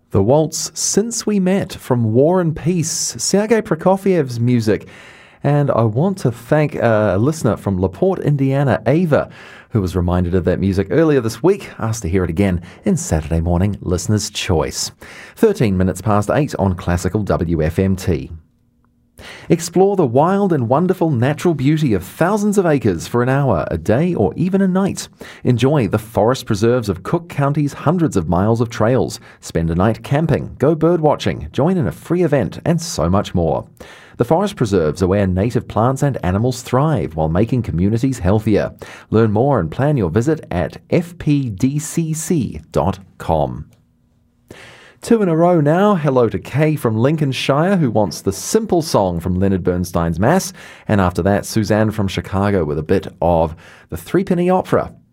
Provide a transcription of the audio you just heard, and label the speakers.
Speaker 1: The waltz Since We Met from War and Peace, Sergei Prokofiev's music. And I want to thank a listener from LaPorte, Indiana, Ava, who was reminded of that music earlier this week, asked to hear it again in Saturday Morning Listener's Choice. 13 minutes past 8 on Classical WFMT. Explore the wild and wonderful natural beauty of thousands of acres for an hour, a day, or even a night. Enjoy the forest preserves of Cook County's hundreds of miles of trails. Spend a night camping, go bird watching, join in a free event, and so much more. The forest preserves are where native plants and animals thrive while making communities healthier. Learn more and plan your visit at fpdcc.com. 2 in a row now. Hello to Kay from Lincolnshire, who wants the Simple Song from Leonard Bernstein's Mass. And after that, Suzanne from Chicago with a bit of the Threepenny Opera.